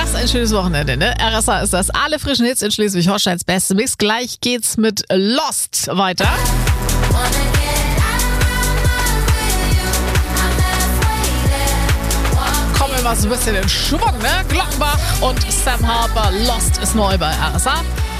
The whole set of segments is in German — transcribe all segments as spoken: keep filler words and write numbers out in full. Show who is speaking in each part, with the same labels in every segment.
Speaker 1: Das ist ein schönes Wochenende, ne? R S A ist das. Alle frischen Hits in Schleswig-Holsteins beste Mix. Gleich geht's mit Lost weiter. Kommen wir mal so ein bisschen in Schwung, ne? Glockenbach und Sam Harper. Lost ist neu bei R S A.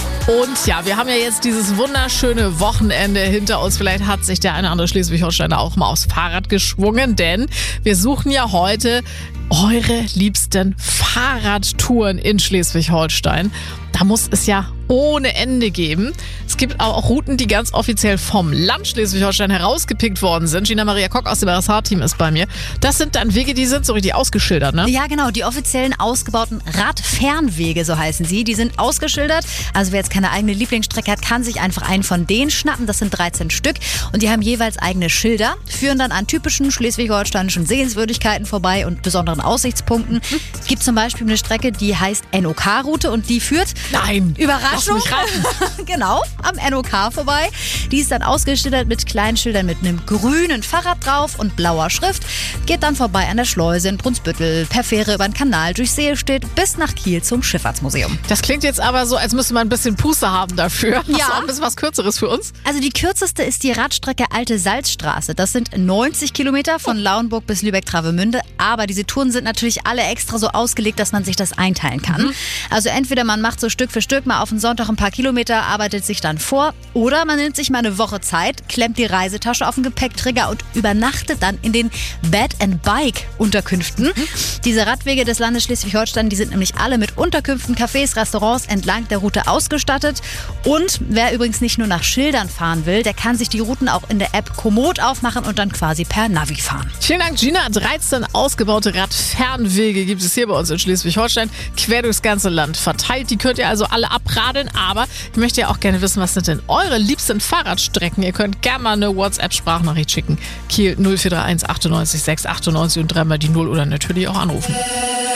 Speaker 1: Und ja, wir haben ja jetzt dieses wunderschöne Wochenende hinter uns. Vielleicht hat sich der eine oder andere Schleswig-Holsteiner auch mal aufs Fahrrad geschwungen, denn wir suchen ja heute eure liebsten Fahrradtouren in Schleswig-Holstein. Da muss es ja ohne Ende geben. Es gibt aber auch Routen, die ganz offiziell vom Land Schleswig-Holstein herausgepickt worden sind. Gina Maria Kock aus dem R S H-Team ist bei mir. Das sind dann Wege, die sind so richtig ausgeschildert, ne?
Speaker 2: Ja, genau. Die offiziellen ausgebauten Radfernwege, so heißen sie, die sind ausgeschildert. Also wer jetzt keine eigene Lieblingsstrecke hat, kann sich einfach einen von denen schnappen. Das sind dreizehn Stück und die haben jeweils eigene Schilder, führen dann an typischen schleswig-holsteinischen Sehenswürdigkeiten vorbei und besonderen Aussichtspunkten. Es gibt zum Beispiel eine Strecke, die heißt N O K-Route und die führt...
Speaker 1: Nein!
Speaker 2: Überraschung!
Speaker 1: Lass mich raten.
Speaker 2: Genau, am N O K vorbei. Die ist dann ausgeschildert mit kleinen Schildern mit einem grünen Fahrrad drauf und blauer Schrift. Geht dann vorbei an der Schleuse in Brunsbüttel, per Fähre über den Kanal durch Seelstedt bis nach Kiel zum Schifffahrtsmuseum.
Speaker 1: Das klingt jetzt aber so, als müsste man ein bisschen Puste haben dafür. Hast
Speaker 2: Ja.
Speaker 1: du auch ein bisschen was Kürzeres für uns?
Speaker 2: Also die kürzeste ist die Radstrecke Alte Salzstraße. Das sind neunzig Kilometer von Lauenburg bis Lübeck-Travemünde. Aber diese Touren sind natürlich alle extra so ausgelegt, dass man sich das einteilen kann. Mhm. Also entweder man macht so Stück für Stück mal auf den Sonntag ein paar Kilometer, arbeitet sich dann vor. Oder man nimmt sich mal eine Woche Zeit, klemmt die Reisetasche auf den Gepäckträger und übernachtet dann in den Bed-and-Bike-Unterkünften. Mhm. Diese Radwege des Landes Schleswig-Holstein, die sind nämlich alle mit Unterkünften, Cafés, Restaurants entlang der Route ausgestattet. Und wer übrigens nicht nur nach Schildern fahren will, der kann sich die Routen auch in der App Komoot aufmachen und dann quasi per Navi fahren.
Speaker 1: Vielen Dank, Gina. dreizehn ausgebaute Radfernwege gibt es hier bei uns in Schleswig-Holstein, quer durchs ganze Land verteilt. Die könnt ihr also alle abradeln, aber ich möchte ja auch gerne wissen, was sind denn eure liebsten Fahrradstrecken? Ihr könnt gerne mal eine WhatsApp-Sprachnachricht schicken. Kiel null vier drei eins achtundneunzig sechs achtundneunzig und dreimal die null oder natürlich auch anrufen.